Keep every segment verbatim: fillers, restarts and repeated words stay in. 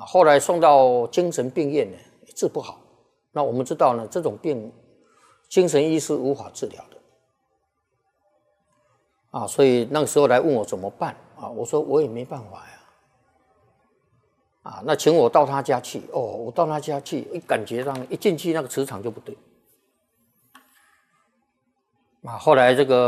后来送到精神病院呢，治不好。那我们知道呢，这种病精神医师无法治疗的啊，所以那个时候来问我怎么办啊，我说我也没办法呀。啊，那请我到他家去哦，我到他家去，一感觉上一进去那个磁场就不对。啊，后来这个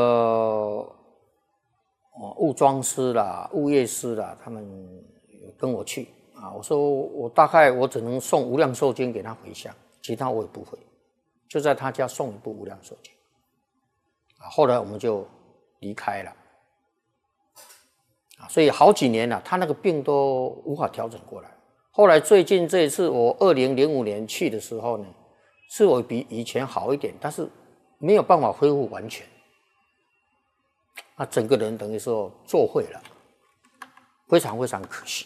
哦物装师啦、物业师啦，他们跟我去啊，我说我大概我只能送无量寿经给他回向，其他我也不会，就在他家送一部无量寿经。啊，后来我们就离开了。所以好几年了，他那个病都无法调整过来。后来最近这一次，我二零零五年去的时候呢，是我比以前好一点，但是没有办法恢复完全。那整个人等于说作废了，非常非常可惜。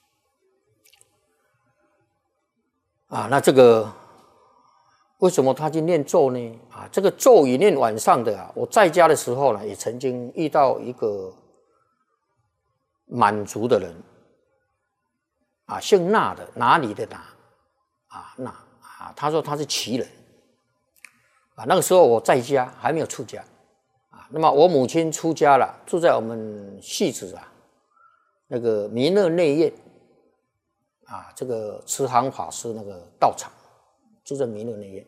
啊，那这个为什么他去念咒呢？啊，这个咒语念晚上的啊，我在家的时候呢，也曾经遇到一个满族的人啊，姓那的，哪里的哪啊那啊，他说他是旗人啊。那个时候我在家还没有出家啊，那么我母亲出家了，住在我们戏子啊那个弥勒内院啊，这个慈航法师那个道场，住在弥勒内院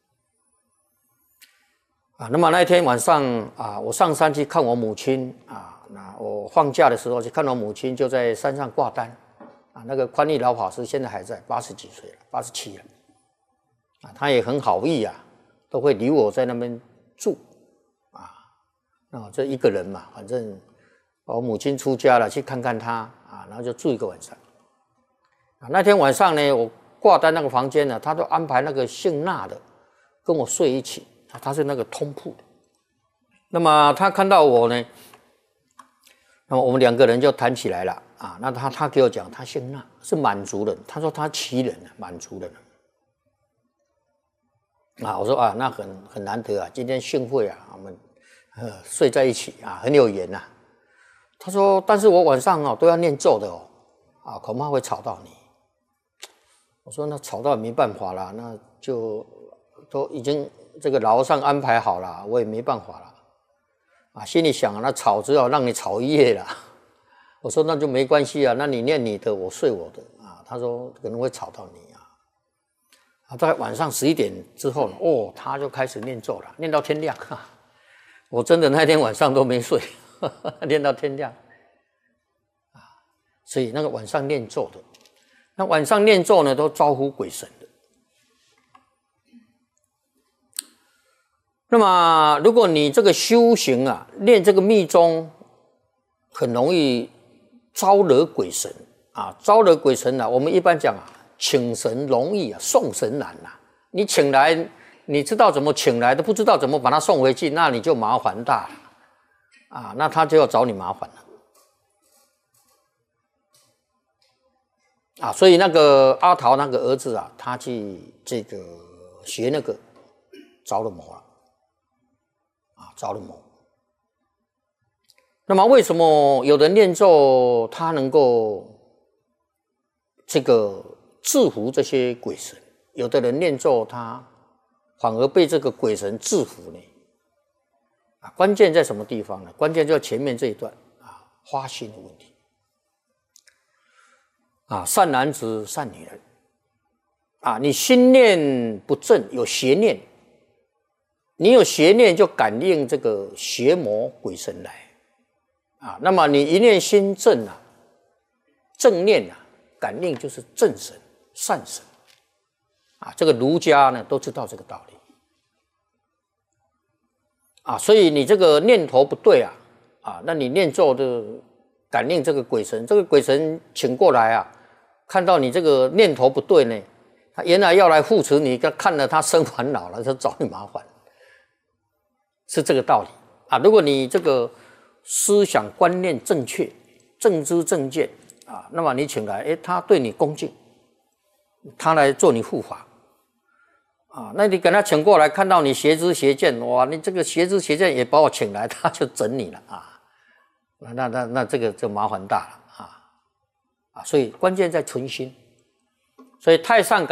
啊。那么那一天晚上啊，我上山去看我母亲啊。那我放假的时候去看到母亲就在山上挂单啊，那个宽义老法师现在还在，八十几岁了，八十七了啊，他也很好意啊，都会留我在那边住啊。那这一个人嘛，反正我母亲出家了，去看看他啊，然后就住一个晚上啊。那天晚上呢，我挂单那个房间呢，他都安排那个姓那的跟我睡一起，他是那个通铺的。那么他看到我呢，那么我们两个人就谈起来了啊。那他他给我讲，他姓那，是满族人。他说他旗人啊，满族人啊。我说啊，那很很难得啊，今天幸会啊，我们呃睡在一起啊，很有缘呐、啊。他说，但是我晚上哦都要念咒的哦，啊，恐怕会吵到你。我说那吵到也没办法啦，那就都已经这个牢上安排好了，我也没办法了。啊，心里想啊，那吵只好让你吵一夜了。我说那就没关系啊，那你念你的，我睡我的啊。他说可能会吵到你啊。啊，大概晚上十一点之后，哦，他就开始念咒了，念到天亮。哈，我真的那天晚上都没睡，呵呵念到天亮。啊，所以那个晚上念咒的，那晚上念咒呢，都招呼鬼神的。那么，如果你这个修行啊，练这个密宗，很容易招惹鬼神啊，招惹鬼神啊。我们一般讲啊，请神容易啊，送神难呐、啊。你请来，你知道怎么请来，都不知道怎么把他送回去，那你就麻烦大了啊，那他就要找你麻烦了啊。所以那个阿桃那个儿子啊，他去这个学那个着了魔了。着了魔。那么为什么有人念咒他能够这个制服这些鬼神，有的人念咒他反而被这个鬼神制服呢？啊，关键在什么地方呢？关键就在前面这一段啊，花心的问题啊，善男子善女人啊，你心念不正，有邪念。你有邪念就感应这个邪魔鬼神来啊，那么你一念心正啊，正念啊，感应就是正神善神啊，这个儒家呢都知道这个道理啊，所以你这个念头不对啊啊，那你念咒的感应这个鬼神，这个鬼神请过来啊，看到你这个念头不对呢，他原来要来护持你，看了他生烦恼了，就找你麻烦。是这个道理啊！如果你这个思想观念正确、正知正见啊，那么你请来，哎，他对你恭敬，他来做你护法啊，那你给他请过来，看到你邪知邪见，哇，你这个邪知邪见也把我请来，他就整你了啊！那那那那这个就麻烦大了啊啊！所以关键在存心所以太上感